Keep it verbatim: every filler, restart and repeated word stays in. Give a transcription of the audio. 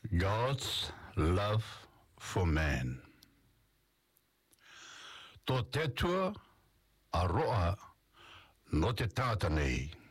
God's love for man. Tō te tua a roa no te tāta nei.